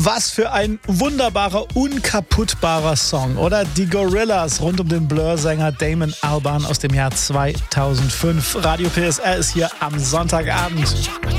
Was für ein wunderbarer, unkaputtbarer Song, oder? Die Gorillaz rund um den Blur-Sänger Damon Albarn aus dem Jahr 2005. Radio PSR ist hier am Sonntagabend.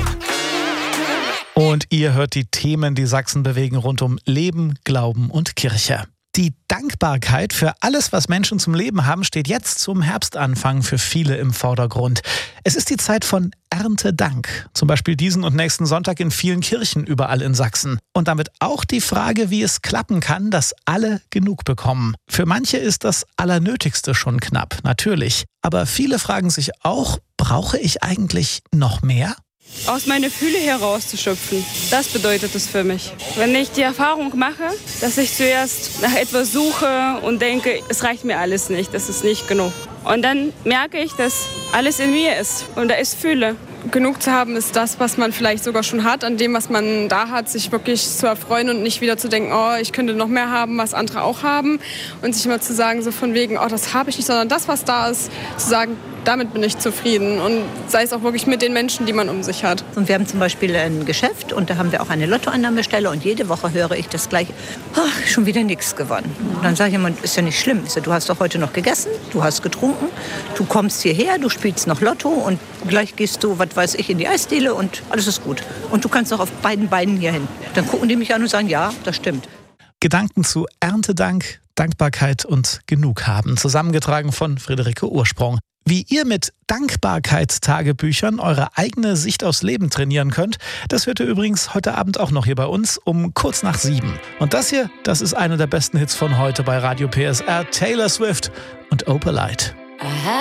Und ihr hört die Themen, die Sachsen bewegen, rund um Leben, Glauben und Kirche. Die Dankbarkeit für alles, was Menschen zum Leben haben, steht jetzt zum Herbstanfang für viele im Vordergrund. Es ist die Zeit von Erntedank, zum Beispiel diesen und nächsten Sonntag in vielen Kirchen überall in Sachsen. Und damit auch die Frage, wie es klappen kann, dass alle genug bekommen. Für manche ist das Allernötigste schon knapp, natürlich. Aber viele fragen sich auch, brauche ich eigentlich noch mehr? Aus meiner Fühle herauszuschöpfen, das bedeutet es für mich. Wenn ich die Erfahrung mache, dass ich zuerst nach etwas suche und denke, es reicht mir alles nicht, das ist nicht genug. Und dann merke ich, dass alles in mir ist und da ist Fülle. Genug zu haben ist das, was man vielleicht sogar schon hat, an dem, was man da hat, sich wirklich zu erfreuen und nicht wieder zu denken, oh, ich könnte noch mehr haben, was andere auch haben. Und sich immer zu sagen, so von wegen, oh, das habe ich nicht, sondern das, was da ist, zu sagen, damit bin ich zufrieden. Und sei es auch wirklich mit den Menschen, die man um sich hat. Und wir haben zum Beispiel ein Geschäft und da haben wir auch eine Lottoannahmestelle und jede Woche höre ich das gleich, ach, schon wieder nichts gewonnen. Und dann sage ich immer, ist ja nicht schlimm. Ich sage, du hast doch heute noch gegessen, du hast getrunken, du kommst hierher, du spielst noch Lotto und gleich gehst du, was weiß ich, in die Eisdiele und alles ist gut. Und du kannst auch auf beiden Beinen hier hin. Dann gucken die mich an und sagen, ja, das stimmt. Gedanken zu Erntedank, Dankbarkeit und Genug haben, zusammengetragen von Friederike Ursprung. Wie ihr mit Dankbarkeitstagebüchern eure eigene Sicht aufs Leben trainieren könnt, das hört ihr übrigens heute Abend auch noch hier bei uns um kurz nach 7. Und das hier, das ist einer der besten Hits von heute bei Radio PSR, Taylor Swift und Opalite.